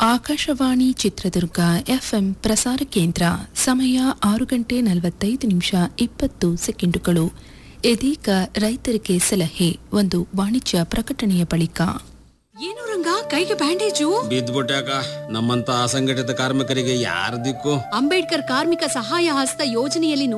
Akashvani Chitradurga FM ಪ್ರಸಾರ ಕೇಂದ್ರ ಸಮಯ 6:45 ಇದೀಗ ರೈತರಿಗೆ ಸಲಹೆ ಒಂದು ವಾಣಿಜ್ಯ ಪ್ರಕಟಣೆಯ ಬಳಿಕ. ಏನು ರಂಗ ಕೈಗೆ ಬ್ಯಾಂಡೇಜು ಬಿದ್ದ್ಬಿಟ್ಟಾಕ ನಮ್ಮಂತ ಅಸಂಘಟಿತ ಕಾರ್ಮಿಕರಿಗೆ ಯಾರ ದಿಕ್ಕು? ಅಂಬೇಡ್ಕರ್ ಕಾರ್ಮಿಕ ಸಹಾಯ ಹಸ್ತ ಯೋಜನೆಯಲ್ಲಿ